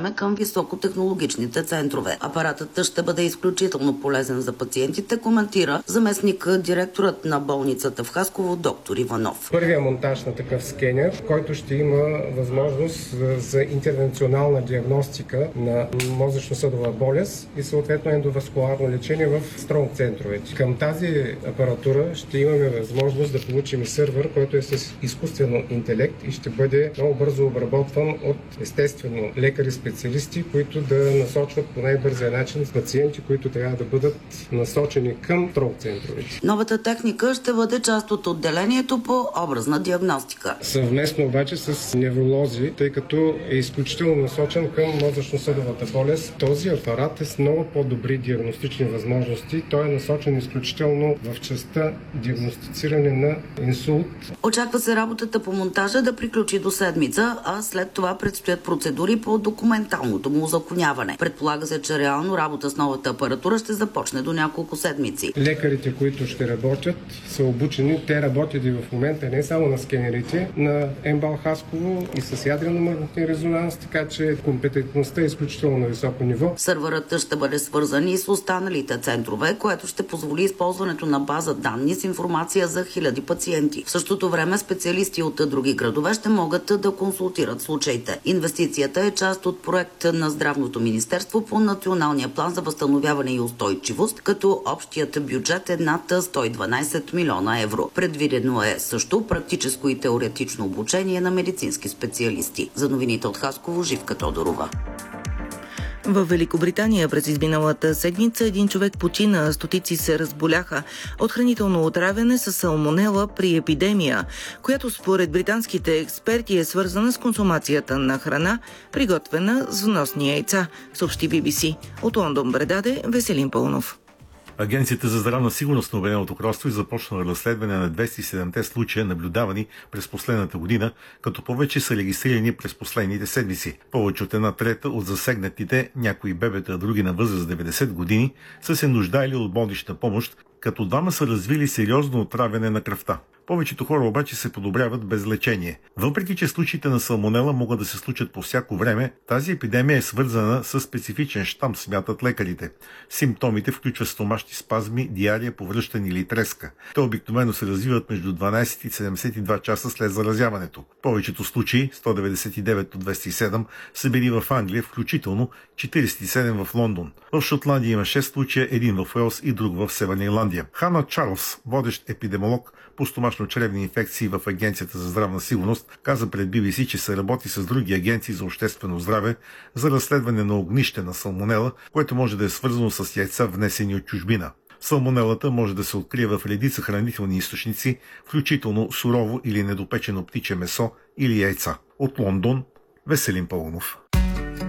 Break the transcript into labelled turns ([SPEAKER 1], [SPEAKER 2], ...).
[SPEAKER 1] време към високотехнологичните центрове. Апаратът ще бъде изключително полезен за пациентите, коментира заместник директорът на болницата в Хасково доктор Иванов.
[SPEAKER 2] Първият монтаж на такъв скенер, който ще има възможност за интервенционална диагностика на мозъчно-съдова болест и съответно ендоваскуларно лечение в стронг центровете. Към тази апаратура ще имаме възможност да получим и сървър, който е с изкуствено интелект и ще бъде много бързо обработван от естествено лекари-специалисти, които да насочват по най-бързия начин пациенти, които трябва да бъдат насочени към стронг центровете.
[SPEAKER 1] Новата техника ще бъде част от отделението по образна диагностика.
[SPEAKER 2] Съвместно обаче с невролози, тъй като е изключително насочен към мозъчно-съдовата болест. Този апарат е с много по-добри диагностични възможности. Той е насочен изключително в частта диагностициране на инсулт.
[SPEAKER 1] Очаква се работата по монтажа да приключи до седмица, а след това предстоят процедури по документалното му узаконяване. Предполага се, че реално работа с новата апаратура ще започне до няколко седмици.
[SPEAKER 2] Лекарите, които ще работят, са обучени. Те работят и в момента не само на скенерите, на МБАЛ Хасково и с ядрено-магнитен резонанс, така че компетентността е изключително на високо ниво.
[SPEAKER 1] Сървърът ще бъде свързан и с останалите центрове, което ще позволи използването на база данни с информация за хиляди пациенти. В същото време специалисти от други градове ще могат да консултират случаите. Инвестицията е част от проект на Здравното министерство по Националния план за възстановяване и устойчивост, като общият бюджет е над 112 милиона евро. Предвидено е също практическо и теоретично обучение на медицински специалисти. За новините от Хасково, Живка Тодорова.
[SPEAKER 3] В Великобритания през изминалата седмица един човек почина, стотици се разболяха от хранително отравяне с салмонела при епидемия, която според британските експерти е свързана с консумацията на храна, приготвена с вносни яйца, съобщи BBC. От Лондон предаде Веселин Пълнов.
[SPEAKER 4] Агенцията за здравна сигурност на Обединеното кралство започна разследване на 207-те случая, наблюдавани през последната година, като повече са регистрирани през последните седмици. Повече от една трета от засегнатите, някои бебета, а други на възраст 90 години, са се нуждаели от болнична помощ, като двама са развили сериозно отравяне на кръвта. Повечето хора обаче се подобряват без лечение. Въпреки че случаите на салмонела могат да се случат по всяко време, тази епидемия е свързана с специфичен щам, смятат лекарите. Симптомите включват стомашни спазми, диария, повръщане или треска. Те обикновено се развиват между 12 и 72 часа след заразяването. Повечето случаи, 199 от 207, са били в Англия, включително 47 в Лондон. В Шотландия има 6 случая, един в Уелс и друг в Северна Ирландия. Хана Чарлз, водещ епидемолог по стомашно-чревни инфекции в Агенцията за здравна сигурност, каза пред BBC, че се работи с други агенции за обществено здраве за разследване на огнище на салмонела, което може да е свързано с яйца, внесени от чужбина. Салмонелата може да се открие в редица хранителни източници, включително сурово или недопечено птиче месо или яйца. От Лондон, Веселин Пълнов.